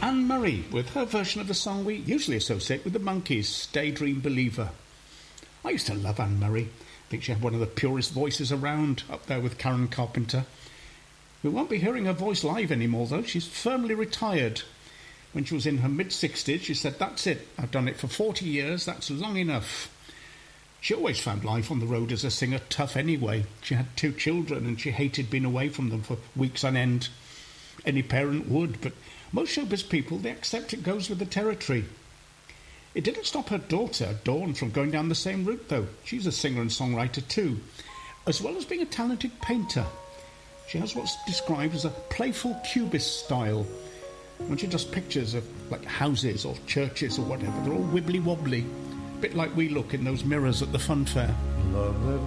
Anne Murray with her version of the song we usually associate with the Monkees, Daydream Believer. I used to love Anne Murray. I think she had one of the purest voices around, up there with Karen Carpenter. We won't be hearing her voice live anymore, though. She's firmly retired. When she was in her mid-60s, she said, "That's it. I've done it for 40 years. That's long enough." She always found life on the road as a singer tough anyway. She had 2 children and she hated being away from them for weeks on end. Any parent would, but most showbiz people, they accept it goes with the territory. It didn't stop her daughter, Dawn, from going down the same route, though. She's a singer and songwriter too, as well as being a talented painter. She has what's described as a playful cubist style. When she does pictures of like houses or churches or whatever, they're all wibbly-wobbly, a bit like we look in those mirrors at the fun fair.